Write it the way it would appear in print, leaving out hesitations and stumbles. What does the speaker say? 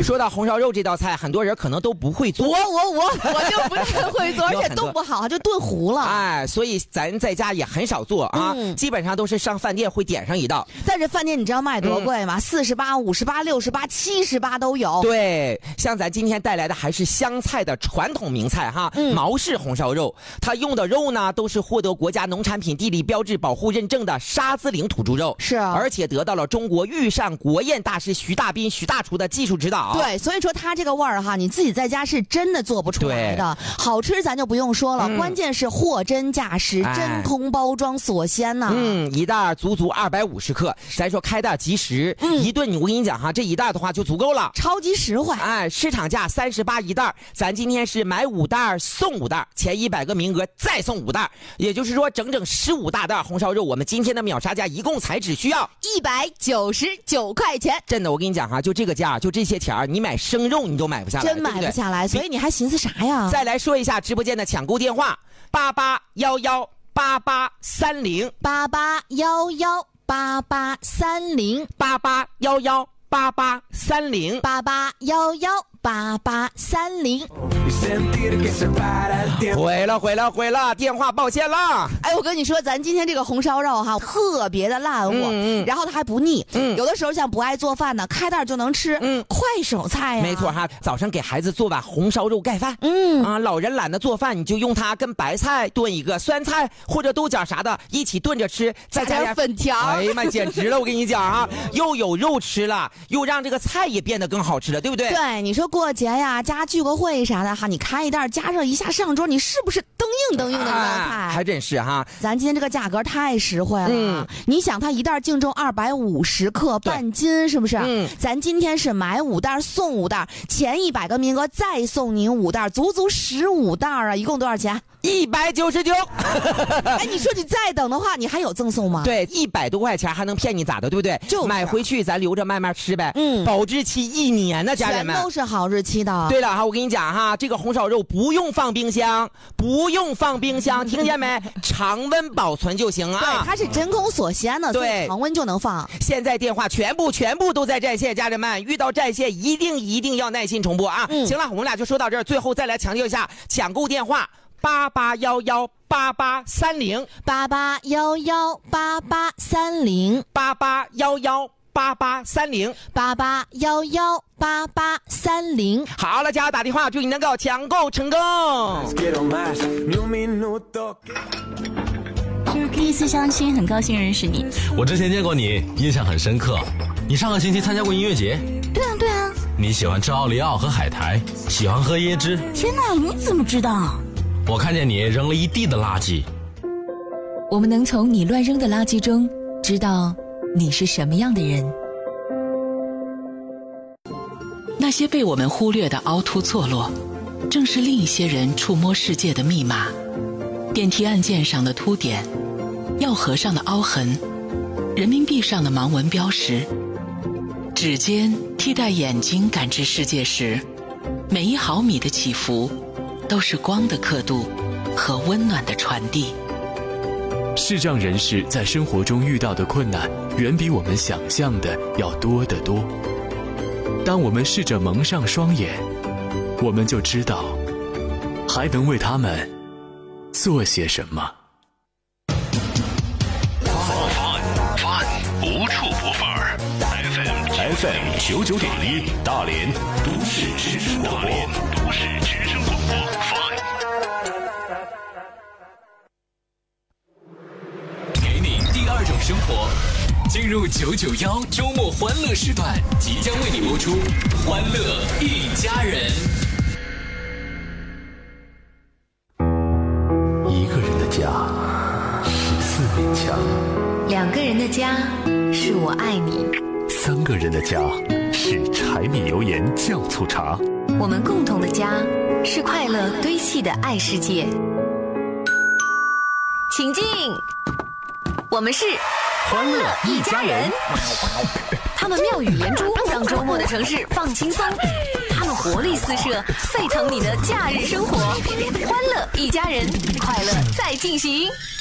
说到红烧肉这道菜，很多人可能都不会做， 我就不太会做，而且炖不好就炖糊了。 哎，所以咱在家也很少做啊，基本上都是上饭店会点上一道。 但是饭店你知道卖多贵吗？48、58、68、78都有。 对，像咱今天带来的还是湘菜的传统名菜哈，毛氏红烧肉，它用的肉呢都是获得国家农产品地理标志保护认证的沙子岭土猪肉， 是啊， 而且得到了中国御膳国宴大师徐大斌徐大厨的技术指导。 对，所以说它这个味儿哈，你自己在家是真的做不出来的。好吃咱就不用说了，关键是货真价实，真空包装锁鲜呐。 一袋足足250克，咱说开袋即食，一顿我跟你讲哈，这一袋的话就足够了， 超级实惠。 哎，市场价38一袋，咱今天是买5袋送5袋，前100个名额再送5袋，也就是说整整15大袋红烧肉，我们今天的秒杀价一共才只需要 199块钱。 真的，我跟你讲哈，就这个价，就这些钱，你买生肉你都买不下来， 真买不下来，所以你还寻思啥呀？ 再来说一下直播间的抢购电话：88118830 88118830 88118830 88118830。 回了，电话抱歉了。 哎，我跟你说，咱今天这个红烧肉哈，特别的烂货，然后它还不腻，有的时候像不爱做饭的，开袋就能吃，快手菜呀。 没错哈，早上给孩子做碗红烧肉盖饭，老人懒得做饭，你就用它跟白菜炖一个，酸菜或者豆角啥的一起炖着吃，再加点粉条。 哎呀妈，简直了！我跟你讲啊，又有肉吃了，又让这个菜也变得更好吃了，对不对？ 对，你说过节呀，家聚个会啥的哈，你开一袋加热一下上桌，你是不是登硬的那道菜？ 还真是哈， 咱今天这个价格太实惠了。你想它一袋净重250克，半斤是不是？咱今天是买5袋送5袋，前100个名额再送您5袋，足足15袋啊！一共多少钱 ？199。 哎，你说你再等的话，你还有赠送吗？ 对，100多块钱还能骗你咋的，对不对？就买回去咱留着慢慢吃呗。保质期1年呢，家人们。 全都是好日期的。 对了哈，我跟你讲哈，这个红烧肉不用放冰箱，听见没？常温保存就行啊。 对，它是真空锁鲜的，所以常温就能放。 现在电话全部都在在线，家人们遇到在线一定要耐心重播啊。行了，我们俩就说到这儿，最后再来强调一下抢购电话：88118830 88118830 88118830 88118830。 好了，加打电话，祝你能够抢购成功。 第一次相亲，很高兴认识你。 我之前见过你，印象很深刻。你上个星期参加过音乐节？ 对啊。 你喜欢吃奥利奥和海苔，喜欢喝椰汁。 天哪，你怎么知道？ 我看见你扔了一地的垃圾。 我们能从你乱扔的垃圾中知道你是什么样的人。 那些被我们忽略的凹凸错落，正是另一些人触摸世界的密码。电梯按键上的凸点，药盒上的凹痕，人民币上的盲文标识，指尖替代眼睛感知世界时，每1毫米的起伏都是光的刻度和温暖的传递。 视障人士在生活中遇到的困难远比我们想象的要多得多。当我们试着蒙上双眼，我们就知道还能为他们做些什么。 Fun 无处不范。FM 99.1大连都市之声广播。 给你第2种生活。进入991周末欢乐时段，即将为你播出《欢乐一家人》。 一个人的家是4面墙 ，2个人的家是我爱你 ，3个人的家是柴米油盐酱醋茶， 我们共同的家是快乐堆砌的爱世界。请进，我们是欢乐一家人。他们妙语连珠，让周末的城市放轻松。他们活力四射，沸腾你的假日生活。欢乐一家人，快乐在进行。